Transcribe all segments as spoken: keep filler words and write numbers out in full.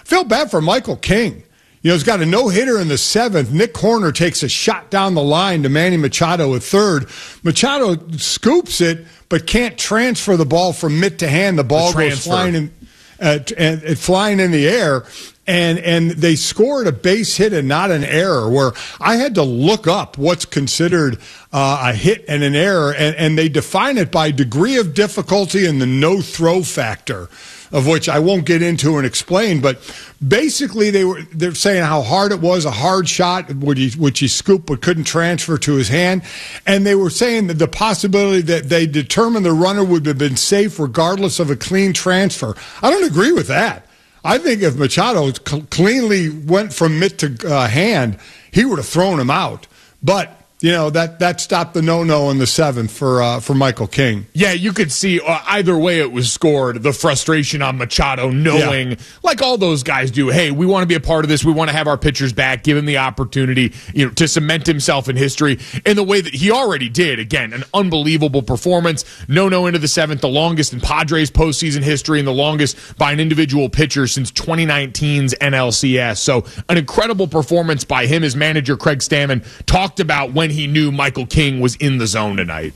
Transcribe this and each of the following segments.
feel bad for Michael King. You know, he's got a no-hitter in the seventh. Nick Horner takes a shot down the line to Manny Machado at third. Machado scoops it, but can't transfer the ball from mitt to hand. The ball the goes flying in, uh, and, and flying in the air. And and they scored a base hit and not an error, where I had to look up what's considered uh, a hit and an error, and, and they define it by degree of difficulty and the no-throw factor, of which I won't get into and explain. But basically, they were they're saying how hard it was, a hard shot, which he, which he scooped but couldn't transfer to his hand. And they were saying that the possibility that they determined the runner would have been safe regardless of a clean transfer. I don't agree with that. I think if Machado cl- cleanly went from mitt to uh, hand, he would have thrown him out. But you know, that, that stopped the no-no in the seventh for uh, for Michael King. Yeah, you could see uh, either way it was scored, the frustration on Machado knowing, yeah. like all those guys do, hey, we want to be a part of this. We want to have our pitchers back, give him the opportunity, you know, to cement himself in history in the way that he already did. Again, an unbelievable performance. No-no into the seventh, the longest in Padres postseason history and the longest by an individual pitcher since twenty nineteen's N L C S. So an incredible performance by him. His manager, Craig Stammen, talked about when he knew Michael King was in the zone tonight.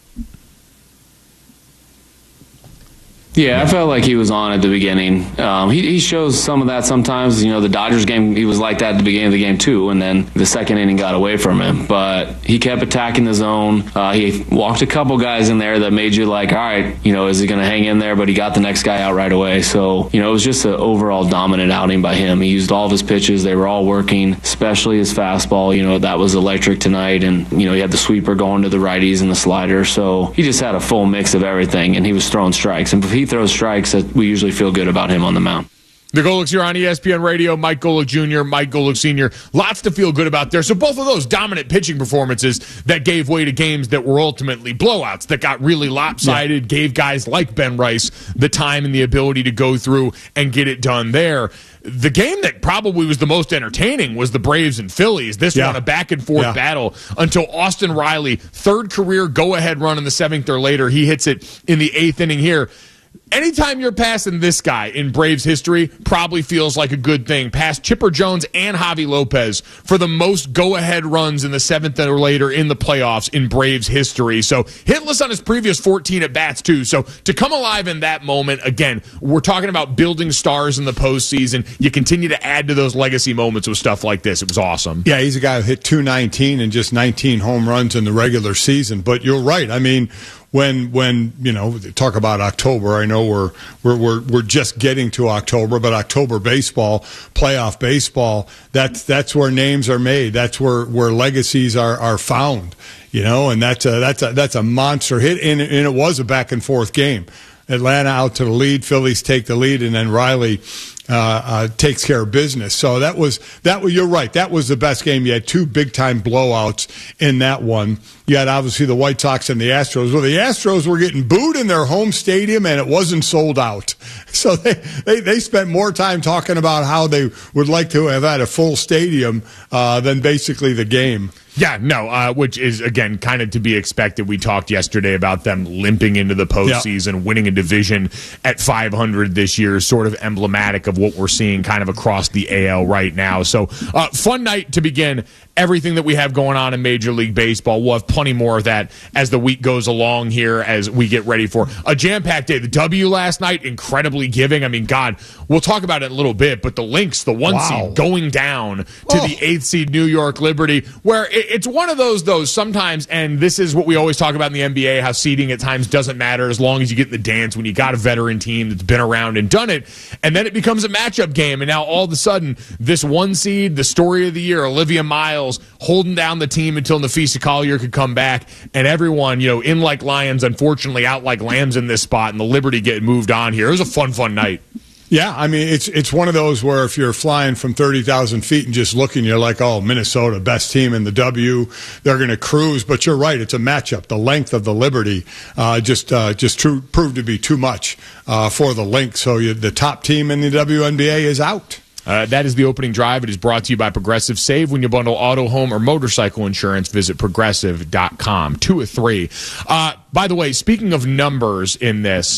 Yeah, I felt like he was on at the beginning. Um, he, he shows some of that sometimes. You know, the Dodgers game, he was like that at the beginning of the game too, and then the second inning got away from him. But he kept attacking the zone. Uh, he walked a couple guys in there that made you like, all right, you know, is he going to hang in there? But he got the next guy out right away. So, you know, it was just an overall dominant outing by him. He used all of his pitches. They were all working, especially his fastball. You know, that was electric tonight. And, you know, he had the sweeper going to the righties and the slider. So he just had a full mix of everything, and he was throwing strikes. And if he throws strikes, that we usually feel good about him on the mound. The Golics here on E S P N Radio. Mike Golic Junior, Mike Golic Senior Lots to feel good about there. So both of those dominant pitching performances that gave way to games that were ultimately blowouts, that got really lopsided, yeah. gave guys like Ben Rice the time and the ability to go through and get it done there. The game that probably was the most entertaining was the Braves and Phillies. This yeah. one, a back-and-forth yeah. battle until Austin Riley, third career go-ahead run in the seventh or later. He hits it in the eighth inning here. Anytime you're passing this guy in Braves history, probably feels like a good thing. Past Chipper Jones and Javi Lopez for the most go-ahead runs in the seventh or later in the playoffs in Braves history. So hitless on his previous fourteen at-bats, too. So to come alive in that moment, again, we're talking about building stars in the postseason. You continue to add to those legacy moments with stuff like this. It was awesome. Yeah, he's a guy who hit two nineteen and just nineteen home runs in the regular season. But you're right. I mean, When when you know, talk about October, I know we're we're we're we're just getting to October, but October baseball, playoff baseball, that's that's where names are made. That's where, where legacies are, are found. You know, and that's a that's a that's a monster hit, and, and it was a back and forth game. Atlanta out to the lead, Phillies take the lead, and then Riley uh, uh, takes care of business. So that was that. Was, you're right. That was the best game. You had two big time blowouts in that one. You had obviously the White Sox and the Astros. Well, the Astros were getting booed in their home stadium, and it wasn't sold out. So they they, they spent more time talking about how they would like to have had a full stadium uh, than basically the game. Yeah, no, uh, which is, again, kind of to be expected. We talked yesterday about them limping into the postseason, yep. winning a division at five hundred this year, sort of emblematic of what we're seeing kind of across the A L right now. So, uh, fun night to begin everything that we have going on in Major League Baseball. We'll have plenty more of that as the week goes along here, as we get ready for a jam-packed day. The W last night, incredibly giving. I mean, God, we'll talk about it in a little bit, but the Lynx, the one wow. seed, going down to oh. the eighth seed New York Liberty, where it, it's one of those, those sometimes, and this is what we always talk about in the N B A, how seeding at times doesn't matter as long as you get in the dance when you got a veteran team that's been around and done it, and then it becomes a matchup game, and now all of a sudden, this one seed, the story of the year, Olivia Miles, holding down the team until Nafisa Collier could come back, and everyone, you know, in like lions, unfortunately out like lambs in this spot, and the Liberty get moved on here. It was a fun, fun night. Yeah, I mean, it's it's one of those where if you're flying from thirty thousand feet and just looking, you're like, oh, Minnesota, best team in the W, they're going to cruise. But you're right, it's a matchup. The length of the Liberty uh, just uh, just true, proved to be too much uh, for the Lynx. So you, the top team in the W N B A is out. Uh, that is the opening drive. It is brought to you by Progressive. Save when you bundle auto, home, or motorcycle insurance. Visit progressive dot com. Two or three. Uh, by the way, speaking of numbers in this,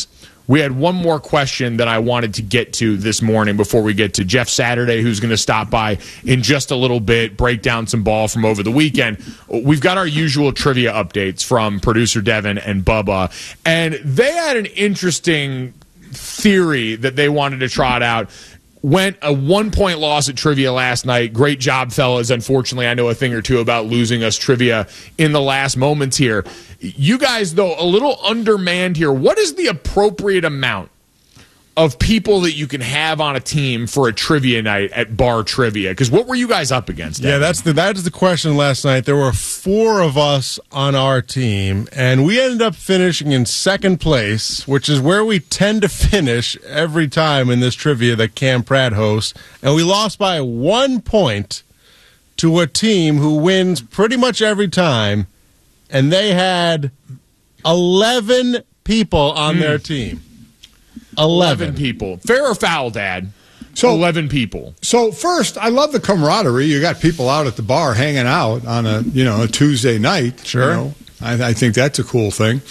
we had one more question that I wanted to get to this morning before we get to Jeff Saturday, who's going to stop by in just a little bit, break down some ball from over the weekend. We've got our usual trivia updates from producer Devin and Bubba, and they had an interesting theory that they wanted to trot out. Went a one-point loss at trivia last night. Great job, fellas. Unfortunately, I know a thing or two about losing us trivia in the last moments here. You guys, though, a little undermanned here. What is the appropriate amount of people that you can have on a team for a trivia night at bar trivia? Because what were you guys up against? Yeah, that's the that is the question last night. There were four of us on our team, and we ended up finishing in second place, which is where we tend to finish every time in this trivia that Cam Pratt hosts. And we lost by one point to a team who wins pretty much every time, and they had eleven people on mm. their team. Eleven people. Fair or foul, Dad? So eleven people. So first, I love the camaraderie. You got people out at the bar hanging out on a you know a Tuesday night. Sure, you know, I, I think that's a cool thing.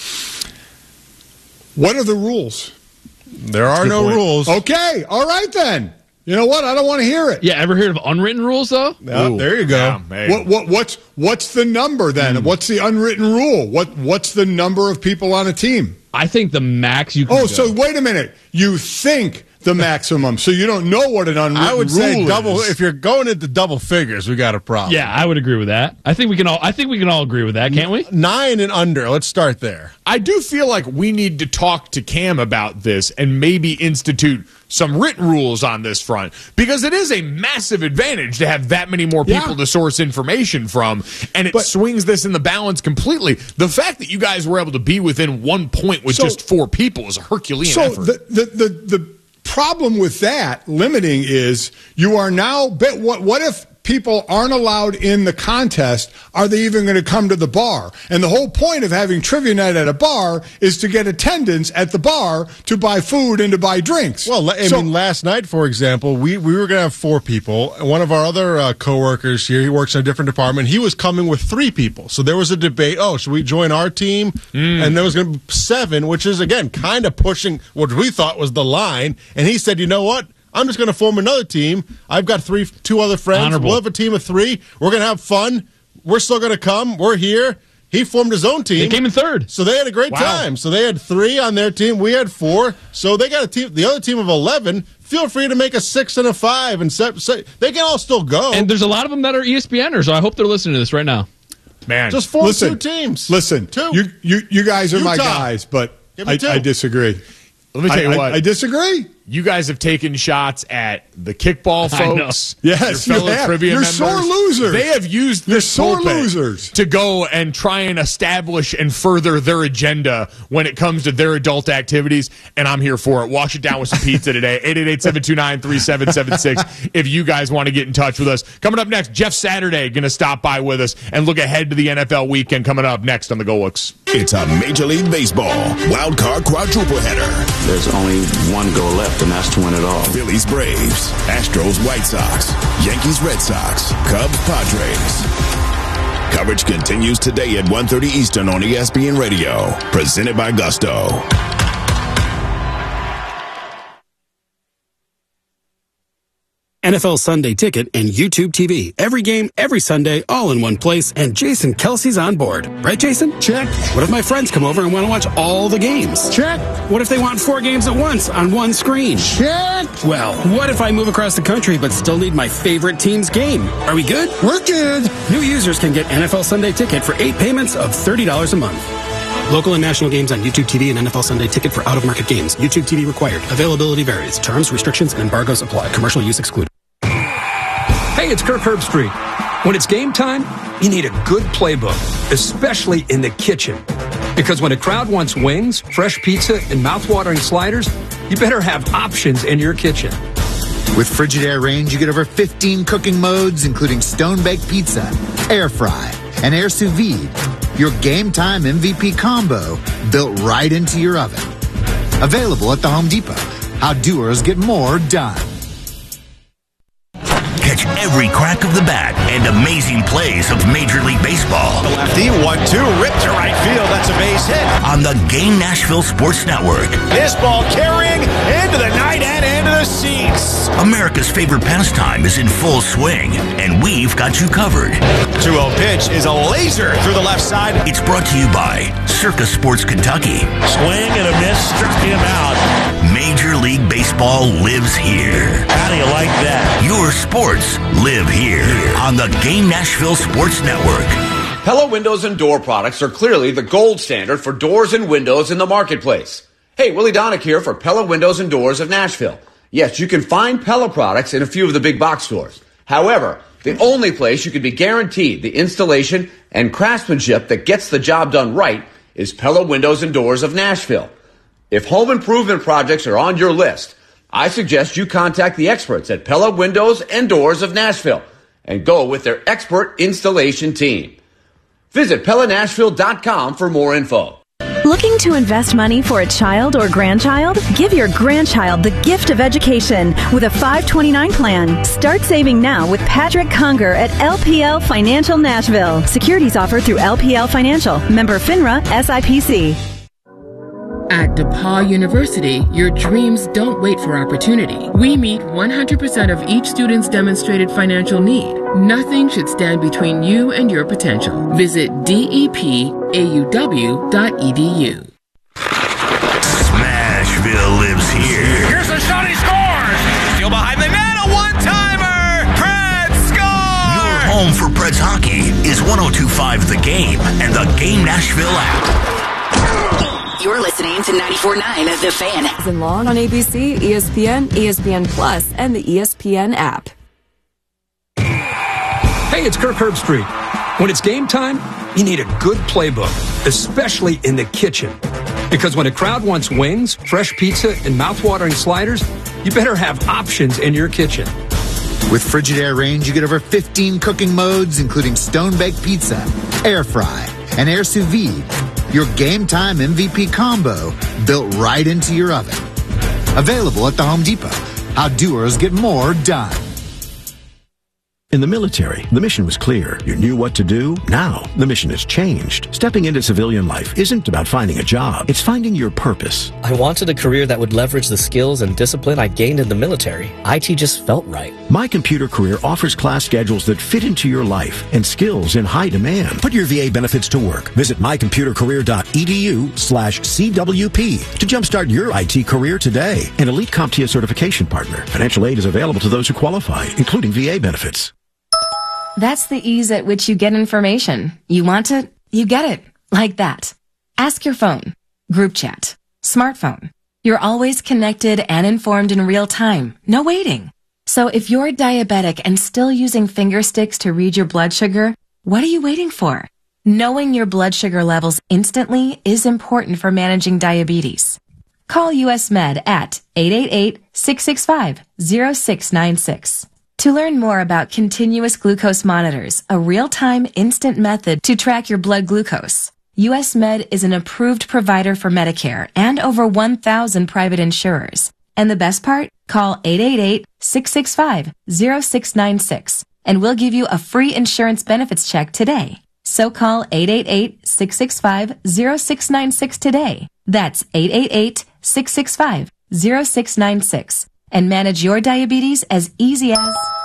What are the rules? There are no point. rules. Okay, all right then. You know what? I don't want to hear it. Yeah, ever heard of unwritten rules though? Oh, there you go. Yeah, hey. What what what's what's the number then? Mm. What's the unwritten rule? What what's the number of people on a team? I think the max you can Oh, go. so wait a minute. You think the maximum, so you don't know what an unwritten rule is. I would say double. If you're going into double figures, we got a problem. Yeah, I would agree with that. I think we can all. I think we can all agree with that, can't we? Nine and under. Let's start there. I do feel like we need to talk to Cam about this and maybe institute some written rules on this front, because it is a massive advantage to have that many more people yeah. to source information from, and it but, swings this in the balance completely. The fact that you guys were able to be within one point with so, just four people is a Herculean so effort. The, the, the, the problem with that limiting is you are now, what, what if people aren't allowed in the contest? Are they even going to come to the bar? And the whole point of having trivia night at a bar is to get attendance at the bar to buy food and to buy drinks. Well, I so, mean, last night, for example, we, we were going to have four people. One of our other uh, coworkers here, he works in a different department, he was coming with three people. So there was a debate, oh, should we join our team? Mm. And there was going to be seven, which is, again, kind of pushing what we thought was the line. And he said, you know what? I'm just going to form another team. I've got three, two other friends. Honorable. We'll have a team of three. We're going to have fun. We're still going to come. We're here. He formed his own team. They came in third. So they had a great wow. time. So they had three on their team. We had four. So they got a team. The other team of eleven. Feel free to make a six and a five, and se- se- they can all still go. And there's a lot of them that are ESPNers. So I hope they're listening to this right now. Man, just form listen, two teams. Listen, two. You you you guys are Utah. my guys, but I, two. I disagree. Let me tell you I, what. I, I disagree. You guys have taken shots at the kickball folks. Yes, your fellow you have. trivia You're members. sore losers. They have used You're this sore pulpit losers to go and try and establish and further their agenda when it comes to their adult activities, and I'm here for it. Wash it down with some pizza today. eight eight eight, seven two nine, three seven seven six if you guys want to get in touch with us. Coming up next, Jeff Saturday going to stop by with us and look ahead to the N F L weekend coming up next on the Go-Looks. It's a Major League Baseball wild card quadruple header. There's only one goal left, and that's to win it all. Phillies, Braves, Astros, White Sox, Yankees, Red Sox, Cubs, Padres. Coverage continues today at one thirty Eastern on E S P N Radio. Presented by Gusto. N F L Sunday Ticket and YouTube T V. Every game, every Sunday, all in one place, and Jason Kelsey's on board. Right, Jason? Check. What if my friends come over and want to watch all the games? Check. What if they want four games at once on one screen? Check. Well, what if I move across the country but still need my favorite team's game? Are we good? We're good. New users can get N F L Sunday Ticket for eight payments of thirty dollars a month. Local and national games on YouTube T V and N F L Sunday Ticket for out-of-market games. YouTube T V required. Availability varies. Terms, restrictions, and embargoes apply. Commercial use excluded. Hey, it's Kirk Herbstreit. When it's game time, you need a good playbook, especially in the kitchen. Because when a crowd wants wings, fresh pizza, and mouth-watering sliders, you better have options in your kitchen. With Frigidaire Range, you get over fifteen cooking modes, including stone-baked pizza, air fry, and air sous vide. Your game time M V P combo built right into your oven. Available at the Home Depot. How doers get more done. Catch every crack of the bat and amazing plays of Major League Baseball. The lefty, one two, ripped to right field. That's a base hit. On the Game Nashville Sports Network. This ball carrying into the night and into the seats. America's favorite pastime is in full swing, and we've got you covered. two oh pitch is a laser through the left side. It's brought to you by Circa Sports Kentucky. Swing and a miss, struck him out. Major League Baseball lives here. How do you like that? Your sports live here on the Game Nashville Sports Network. Pella Windows and Door products are clearly the gold standard for doors and windows in the marketplace. Hey, Willie Donick here for Pella Windows and Doors of Nashville. Yes, you can find Pella products in a few of the big box stores. However, the only place you can be guaranteed the installation and craftsmanship that gets the job done right is Pella Windows and Doors of Nashville. If home improvement projects are on your list, I suggest you contact the experts at Pella Windows and Doors of Nashville and go with their expert installation team. Visit Pella Nashville dot com for more info. Looking to invest money for a child or grandchild? Give your grandchild the gift of education with a five twenty-nine plan. Start saving now with Patrick Conger at L P L Financial Nashville. Securities offered through L P L Financial. Member FINRA S I P C. At DePaul University, your dreams don't wait for opportunity. We meet one hundred percent of each student's demonstrated financial need. Nothing should stand between you and your potential. Visit D E P A U W dot E D U. Smashville lives here. Here's a shot, he scores! Steal behind the net, a one-timer! Preds score! Your home for Preds hockey is one oh two point five The Game and the Game Nashville app. You're listening to ninety-four point nine The Fan. And long on A B C, E S P N, E S P N Plus, and the E S P N app. Hey, it's Kirk Herbstreit. When it's game time, you need a good playbook, especially in the kitchen. Because when a crowd wants wings, fresh pizza, and mouth-watering sliders, you better have options in your kitchen. With Frigidaire Range, you get over fifteen cooking modes, including stone-baked pizza, air fry, and air sous vide. Your game time M V P combo built right into your oven. Available at the Home Depot. How doers get more done. In the military, the mission was clear. You knew what to do. Now, the mission has changed. Stepping into civilian life isn't about finding a job. It's finding your purpose. I wanted a career that would leverage the skills and discipline I gained in the military. I T just felt right. My Computer Career offers class schedules that fit into your life and skills in high demand. Put your V A benefits to work. Visit mycomputercareer.edu slash CWP to jumpstart your I T career today. An elite CompTIA certification partner. Financial aid is available to those who qualify, including V A benefits. That's the ease at which you get information. You want it, you get it. Like that. Ask your phone. Group chat. Smartphone. You're always connected and informed in real time. No waiting. So if you're diabetic and still using finger sticks to read your blood sugar, what are you waiting for? Knowing your blood sugar levels instantly is important for managing diabetes. Call U S Med at eight eight eight, six six five, zero six nine six. To learn more about continuous glucose monitors, a real-time instant method to track your blood glucose, U S Med is an approved provider for Medicare and over one thousand private insurers. And the best part? Call eight eight eight, six six five, zero six nine six and we'll give you a free insurance benefits check today. So call eight eight eight, six six five, zero six nine six today. That's eight eight eight, six six five, zero six nine six. And manage your diabetes as easy as...